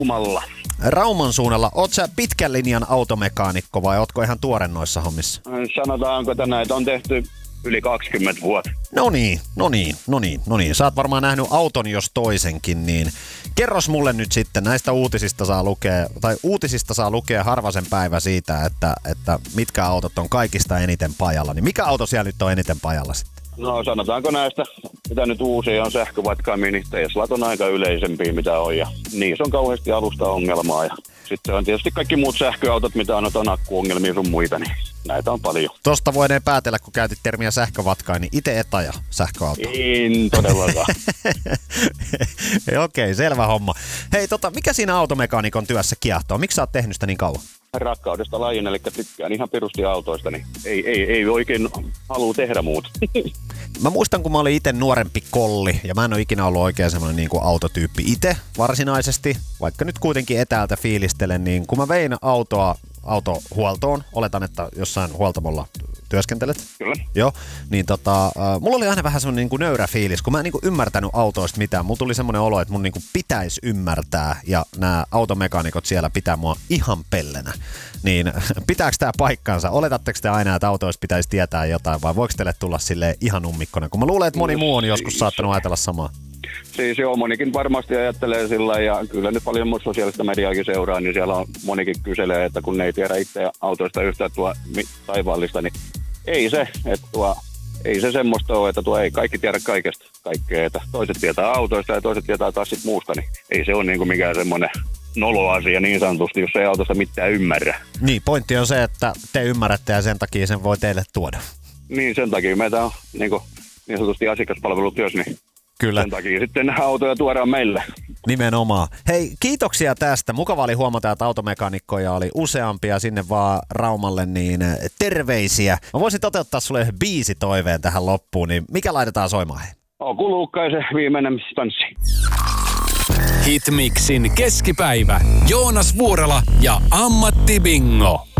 Raumalla. Rauman suunnalla. Oot sä pitkän linjan automekaanikko vai ootko ihan tuore noissa hommissa? Sanotaanko, että näitä on tehty yli 20 vuotta. No niin. Sä oot varmaan nähnyt auton jos toisenkin, niin kerros mulle nyt sitten, näistä uutisista saa lukea harvasen päivä siitä, että mitkä autot on kaikista eniten pajalla. Niin mikä auto siellä nyt on eniten pajalla sitten? No sanotaanko näistä, mitä nyt uusia on sähkövatkaamini, Teslat on aika yleisempiä mitä on ja niissä on kauheasti alusta ongelmaa ja sitten on tietysti kaikki muut sähköautot, mitä on akkuongelmia sun muita, niin näitä on paljon. Tosta voidaan päätellä, kun käytit termiä sähkövatkaan, niin itse et aja sähköautoa. En todellakaan. Okei, selvä homma. Hei, mikä siinä automekaanikon työssä kiehtoo? Miksi sä oot tehnyt sitä niin kauan? Rakkaudesta lajin, eli tykkään ihan perusti autoista, niin ei oikein halua tehdä muuta. Mä muistan, kun mä olin itse nuorempi kolli, ja mä en ole ikinä ollut oikein semmoinen niin kuin autotyyppi itse varsinaisesti, vaikka nyt kuitenkin etäältä fiilistelen, niin kun mä vein autohuoltoon, oletan, että jossain huoltamolla työskentelet. Kyllä. Joo, niin mulla oli aina vähän semmoinen niin kuin nöyrä fiilis, kun mä en niin kuin ymmärtänyt autoista mitään. Mulla tuli semmoinen olo, että mun niin kuin pitäisi ymmärtää, ja nämä automekaanikot siellä pitää mua ihan pellenä. Niin pitääkö tää paikkansa? Oletatteko te aina, että autoista pitäisi tietää jotain, vai voiko teille tulla silleen ihan ummikkona? Kun mä luulen, että moni muu on joskus saattanut ajatella samaa. Siis joo, monikin varmasti ajattelee sillä ja kyllä nyt paljon muuta sosiaalista mediaakin seuraa, niin siellä on monikin kyselee, että kun ne ei tiedä itse autoista yhtään taivaallista, niin ei se semmoista ole, että ei kaikki tiedä kaikesta kaikkea, että toiset tietää autoista ja toiset tietää taas sit muusta, niin ei se ole niinku mikään semmoinen noloasia niin sanotusti, jos ei autosta mitään ymmärrä. Niin, pointti on se, että te ymmärrätte ja sen takia sen voi teille tuoda. Niin, sen takia meitä on niin sanotusti asiakaspalvelutyössä, niin kyllä. Sen takia sitten autoja tuodaan meille. Nimenomaan. Hei, kiitoksia tästä. Mukava oli huomata, että automekaanikkoja oli useampia sinne vaan Raumalle, niin terveisiä. Mä voisin toteuttaa sulle yhden biisitoiveen tähän loppuun, niin mikä laitetaan soimaan? Luukkaisen viimeinen stanssi. Hitmixin keskipäivä. Joonas Vuorela ja Ammatti Bingo.